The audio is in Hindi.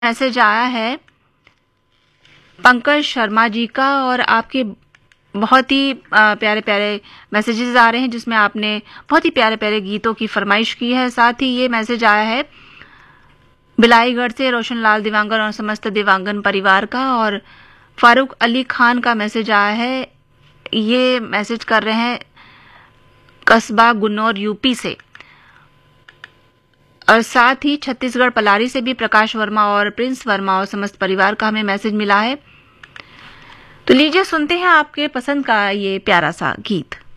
मैसेज आया है पंकज शर्मा जी का, और आपके बहुत ही प्यारे प्यारे मैसेजेस आ रहे हैं जिसमें आपने बहुत ही प्यारे प्यारे गीतों की फरमाइश की है। साथ ही ये मैसेज आया है बिलाईगढ़ से रोशन लाल दिवांगन और समस्त दिवांगन परिवार का, और फारूक अली खान का मैसेज आया है। ये मैसेज कर रहे हैं कस्बा गुन्नौर यूपी से, और साथ ही छत्तीसगढ़ पलारी से भी प्रकाश वर्मा और प्रिंस वर्मा और समस्त परिवार का हमें मैसेज मिला है। तो लीजिए सुनते हैं आपके पसंद का ये प्यारा सा गीत।